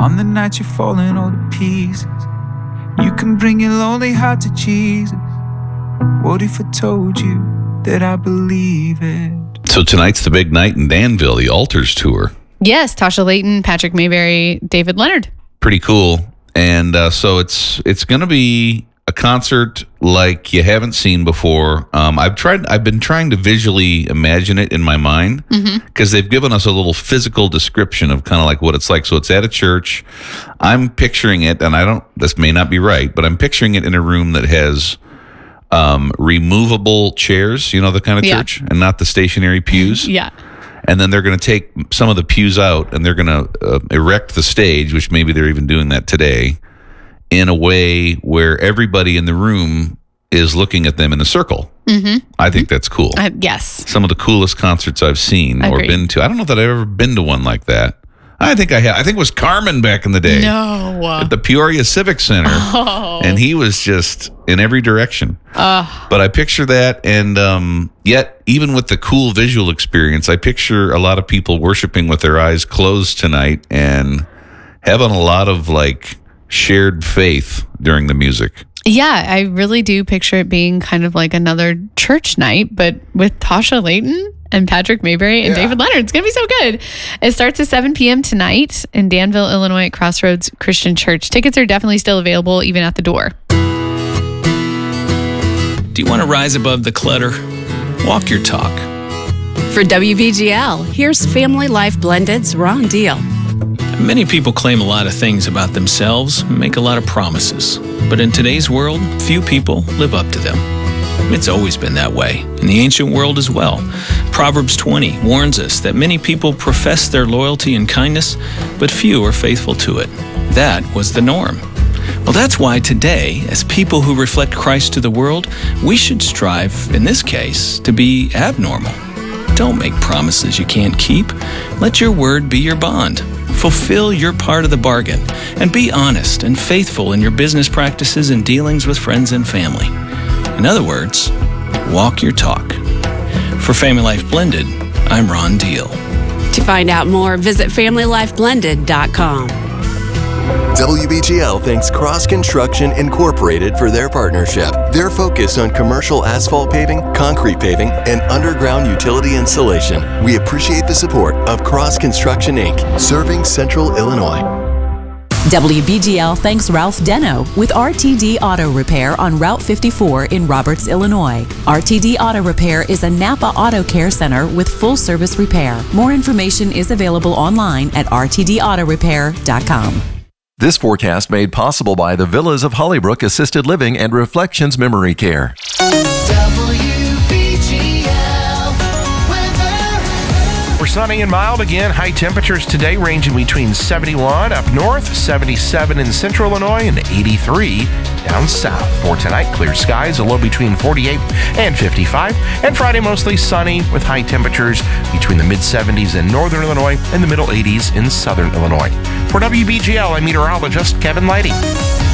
On the night you're falling all to pieces, you can bring your lonely heart to Jesus. What if I told you that I believe it? So tonight's the big night in Danville, the Altars Tour. Yes, Tasha Layton, Patrick Mayberry, David Leonard. Pretty cool. And so it's going to be a concert like you haven't seen before. I've been trying to visually imagine it in my mind because they've given us a little physical description of kind of like what it's like. So it's at a church. I'm picturing it, and this may not be right, but I'm picturing it in a room that has removable chairs, the kind of church, and not the stationary pews. Yeah. And then they're going to take some of the pews out, and they're going to erect the stage, which maybe they're even doing that today, in a way where everybody in the room is looking at them in a circle. Mm-hmm. I think that's cool. Yes. Some of the coolest concerts I've seen or been to. I don't know that I've ever been to one like that. I think I have. I think it was Carmen back in the day. No. At the Peoria Civic Center. Oh. And he was just in every direction. But I picture that, and yet, even with the cool visual experience, I picture a lot of people worshiping with their eyes closed tonight and having a lot of, shared faith during the music. Yeah, I really do picture it being kind of like another church night, but with Tasha Layton and Patrick Mayberry and David Leonard. It's going to be so good. It starts at 7 p.m. tonight in Danville, Illinois at Crossroads Christian Church. Tickets are definitely still available, even at the door. Do you want to rise above the clutter? Walk your talk. For WBGL, here's Family Life Blended's Ron Deal. Many people claim a lot of things about themselves and make a lot of promises. But in today's world, few people live up to them. It's always been that way, in the ancient world as well. Proverbs 20 warns us that many people profess their loyalty and kindness, but few are faithful to it. That was the norm. Well, that's why today, as people who reflect Christ to the world, we should strive, in this case, to be abnormal. Don't make promises you can't keep. Let your word be your bond. Fulfill your part of the bargain, and be honest and faithful in your business practices and dealings with friends and family. In other words, walk your talk. For Family Life Blended, I'm Ron Deal. To find out more, visit FamilyLifeBlended.com. WBGL thanks Cross Construction Incorporated for their partnership. Their focus on commercial asphalt paving, concrete paving, and underground utility installation. We appreciate the support of Cross Construction Inc., serving Central Illinois. WBGL thanks Ralph Deno with RTD Auto Repair on Route 54 in Roberts, Illinois. RTD Auto Repair is a Napa Auto Care Center with full-service repair. More information is available online at rtdautorepair.com. This forecast made possible by the Villas of Hollybrook Assisted Living and Reflections Memory Care. We're sunny and mild again. High temperatures today ranging between 71 up north, 77 in central Illinois, and 83 down south. For tonight, clear skies, a low between 48 and 55. And Friday, mostly sunny with high temperatures between the mid-70s in northern Illinois and the middle 80s in southern Illinois. For WBGL, I'm meteorologist Kevin Lighty.